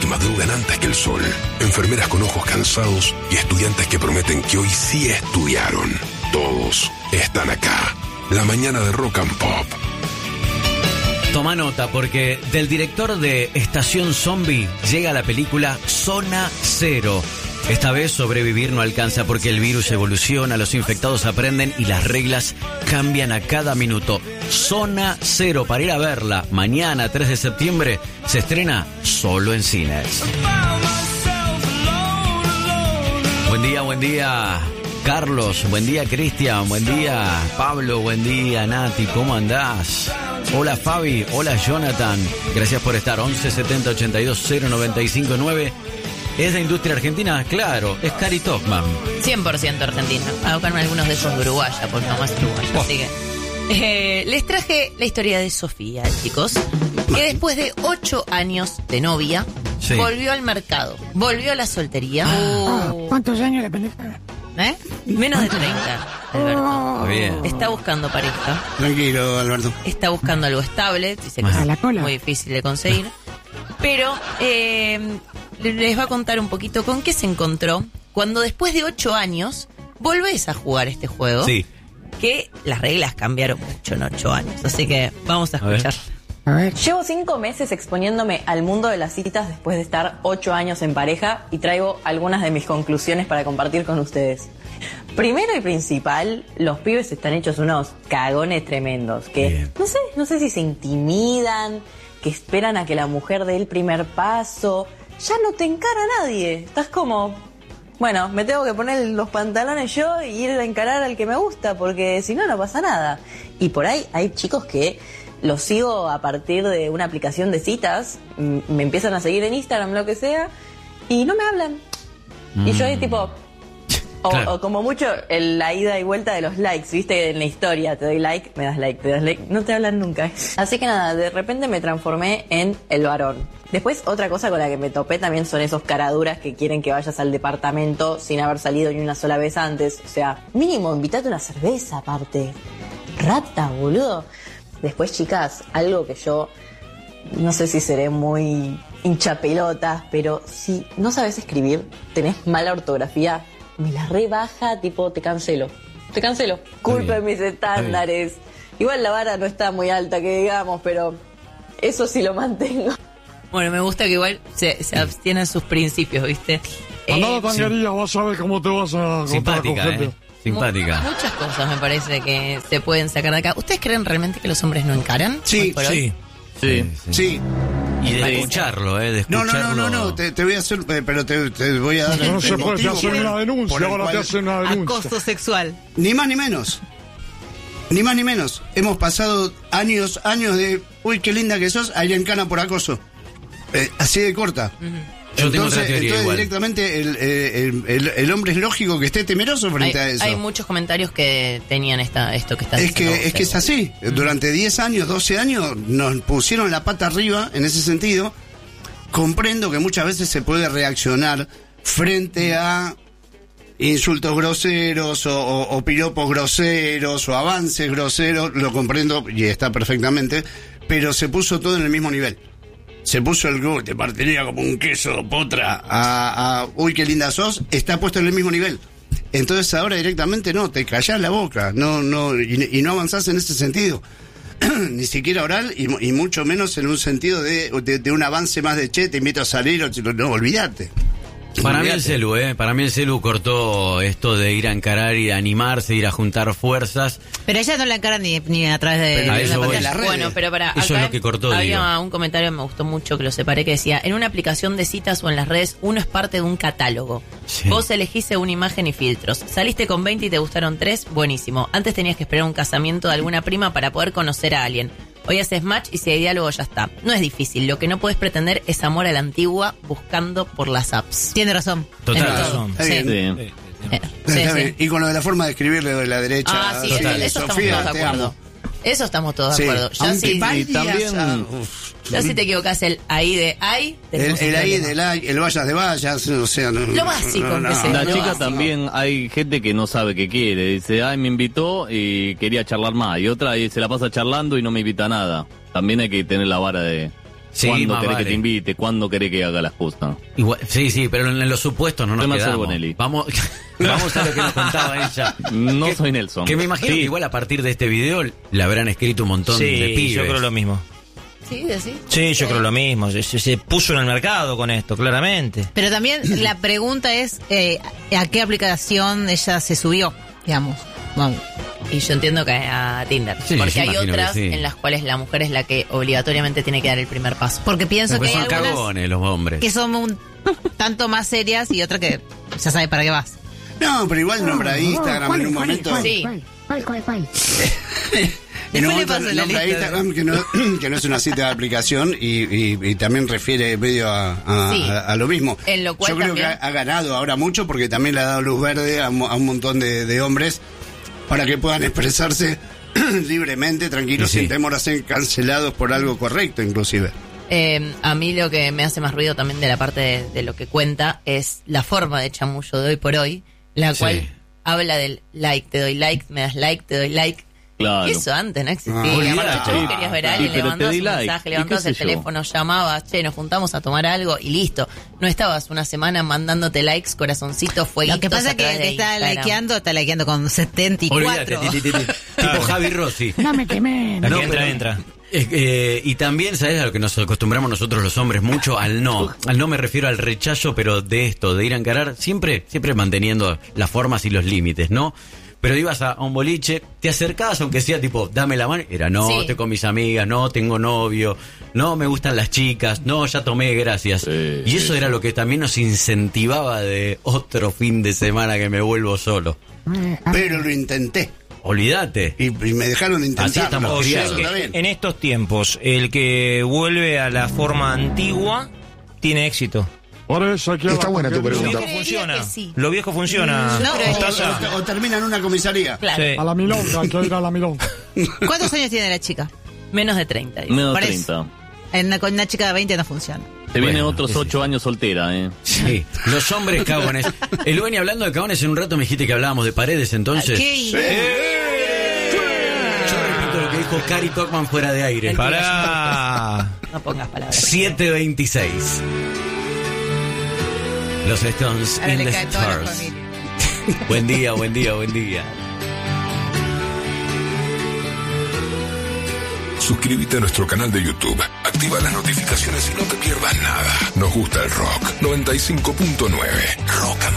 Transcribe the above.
madrugan antes que el sol, enfermeras con ojos cansados y estudiantes que prometen que hoy sí estudiaron. Todos están acá. La mañana de Rock and Pop. Toma nota, porque del director de Estación Zombie llega la película Zona Cero. Esta vez sobrevivir no alcanza porque el virus evoluciona, los infectados aprenden y las reglas cambian a cada minuto. Zona Cero, para ir a verla, mañana 3 de septiembre, se estrena solo en cines. Buen día, Carlos, buen día, Cristian, buen día, Pablo, buen día, Nati, ¿cómo andás? Hola, Fabi, hola, Jonathan, gracias por estar, 11 70 82 095 9. ¿Es de industria argentina? Claro, es Cari Topman. 100% argentina. A buscarme algunos de esos de uruguaya, porque mamá es uruguaya. Así que les traje la historia de Sofía, chicos, que después de 8 años de novia, sí, volvió al mercado, volvió a la soltería. ¿Cuántos años la pendeja? Menos de 30, Alberto. Bien. Está buscando pareja. Tranquilo, Alberto. Está buscando algo estable, dice que es muy difícil de conseguir. Pero les va a contar un poquito con qué se encontró cuando después de 8 años volvés a jugar este juego. Sí. Que las reglas cambiaron mucho en 8 años. Así que vamos a escuchar. A ver. Llevo 5 meses exponiéndome al mundo de las citas después de estar 8 años en pareja y traigo algunas de mis conclusiones para compartir con ustedes. Primero y principal, los pibes están hechos unos cagones tremendos que no sé si se intimidan, que esperan a que la mujer dé el primer paso. Ya no te encara nadie. Estás como, bueno, me tengo que poner los pantalones yo y ir a encarar al que me gusta, porque si no, no pasa nada. Y por ahí hay chicos que los sigo a partir de una aplicación de citas, me empiezan a seguir en Instagram, lo que sea, y no me hablan. Y yo ahí tipo... Claro. O como mucho la ida y vuelta de los likes, viste, en la historia, te doy like, me das like, te das like, no te hablan nunca. Así que nada, de repente me transformé en el varón. Después otra cosa con la que me topé también son esos caraduras que quieren que vayas al departamento sin haber salido ni una sola vez antes. O sea, mínimo, invítate una cerveza aparte. Rata, boludo. Después, chicas, algo que yo no sé si seré muy hinchapelotas, pero si no sabes escribir, tenés mala ortografía, me la rebaja, tipo, te cancelo. Culpa de mis estándares. Igual la vara no está muy alta, que digamos, pero eso sí lo mantengo. Bueno, me gusta que igual se abstienen sus principios, ¿viste? Andá la tanguería, vas a ver cómo te vas a contar con gente. Simpática. Muchas cosas me parece que se pueden sacar de acá. ¿Ustedes creen realmente que los hombres no encaran? Sí. Y de escucharlo, de escucharlo. No, te voy a hacer, pero te voy a dar No se puede motivo hacer una denuncia, ahora te hacen una denuncia. Acoso sexual. Ni más ni menos. Ni más ni menos. Hemos pasado años de, uy, qué linda que sos, ahí encana por acoso. Así de corta. Yo tengo otra teoría entonces igual. Directamente el hombre es lógico que esté temeroso frente a eso. Hay muchos comentarios que tenían esto que está diciendo. Es que es así. Durante 10 años, 12 años nos pusieron la pata arriba en ese sentido. Comprendo que muchas veces se puede reaccionar frente a insultos groseros o piropos groseros o avances groseros. Lo comprendo y está perfectamente. Pero se puso todo en el mismo nivel. Se puso el te partiría como un queso, potra, uy, qué linda sos, está puesto en el mismo nivel. Entonces ahora directamente no, te callás la boca, y no avanzás en ese sentido. Ni siquiera oral y mucho menos en un sentido de un avance más de te invito a salir, no, olvídate. Para mí el celu cortó esto de ir a encarar y animarse, ir a juntar fuerzas. Pero ella no la encara ni a través de la pantalla. Bueno, pero para eso acá es lo que cortó. Había un comentario que me gustó mucho, que lo separé, que decía: en una aplicación de citas o en las redes, uno es parte de un catálogo. Sí. Vos elegís una imagen y filtros. Saliste con 20 y te gustaron 3, buenísimo. Antes tenías que esperar un casamiento de alguna prima para poder conocer a alguien. Hoy haces match y si hay diálogo ya está. No es difícil, lo que no puedes pretender es amor a la antigua buscando por las apps. Tiene razón. Total. Sí. Y con lo de la forma de escribirle de la derecha. Sí, eso estamos todos de acuerdo. Eso estamos todos de acuerdo. Ya si te equivocás el ahí de ahí, el ahí del ahí, el vayas de vayas, o sea, lo básico. La chica también, hay gente que no sabe qué quiere. Dice, me invitó y quería charlar más. Y otra se la pasa charlando y no me invita a nada. También hay que tener la vara de Sí, ¿Cuándo más querés vale. que te invite? ¿Cuándo querés que haga las cosas? Igual, sí, pero en los supuestos no nos Soy Marcelo quedamos. Bonelli. Vamos a lo que nos contaba ella. No Que- soy Nelson. Que me imagino Sí. que igual a partir de este video le habrán escrito un montón de Sí, pibes. yo creo lo mismo. Sí, decís. Sí, yo creo lo mismo. Se puso en el mercado con esto, claramente. Pero también la pregunta es ¿a qué aplicación ella se subió? Digamos. Vamos. Y yo entiendo que a Tinder. Sí, porque yo hay imagino otras que sí. en las cuales la mujer es la que obligatoriamente tiene que dar el primer paso. Porque pienso Pues que hay son algunas cagones los hombres. que son un tanto más serias y otra que ya sabe para qué vas. No, pero igual nombra Instagram en un momento. Sí. En un Después le momento paso la nombra lista. Instagram que no es una cita de aplicación y también refiere medio Sí. a lo mismo. En lo cual Yo creo también- que ha ganado ahora mucho porque también le ha dado luz verde a un montón de hombres para que puedan expresarse libremente, tranquilos, Sí. sin temor a ser cancelados por algo correcto, inclusive. A mí lo que me hace más ruido también de la parte de lo que cuenta es la forma de chamullo de hoy por hoy, la Sí. cual habla del like, te doy like, me das like, te doy like. Claro. Eso antes no existía. olvidate. Aparte, tú querías ver a Sí, alguien, pero le te mandabas di un like. mensaje, ¿Y levantabas qué el sé yo? teléfono, llamabas, che, nos juntamos a tomar algo y listo. No estabas una semana mandándote likes, corazoncitos, fueguitos. Lo que pasa a es que través el que de está Instagram. likeando con 74. Olvídate, tipo Javi Rossi. No me quemé. La No, que entra, pero- entra. Y también, ¿sabes a lo que nos acostumbramos nosotros los hombres mucho? Al no. Al no me refiero al rechazo, pero de esto, de ir a encarar, siempre manteniendo las formas y los límites, ¿no? Pero ibas a un boliche, te acercabas, aunque sea tipo, dame la mano, era no, Sí. estoy con mis amigas, no, tengo novio, no, me gustan las chicas, no, ya tomé, gracias. Sí, y eso sí, era lo que también nos incentivaba de otro fin de semana que me vuelvo solo. Pero lo intenté Olvídate. y me dejaron de intentar. Así estamos O sea criados. que Está bien. en estos tiempos, el que vuelve a la forma antigua tiene éxito. Por eso aquí Está buena tu Lo pregunta. viejo creería funciona. que sí. Lo viejo funciona. No, pero- Mostaza. O termina en una comisaría. Claro, Sí. A la milonga, hay que ir a la milonga. ¿Cuántos años tiene la chica? menos de 30. dice. Menos Por 30. Con una chica de 20 no funciona. Te vienen Bueno, otros qué sé 8 años soltera, Sí, los hombres cagones. Lueni, hablando de cagones, en un rato me dijiste que hablábamos de paredes, entonces. ¿Qué? Yo repito lo que dijo Cari Tocman fuera de aire. Pará. No pongas palabras. 7:26. Los Stones Ahora in le the cae toda la Stars. familia. Buen día, buen día, buen día. Suscríbete a nuestro canal de YouTube, activa las notificaciones y no te pierdas nada. Nos gusta el rock. 95.9 Rock and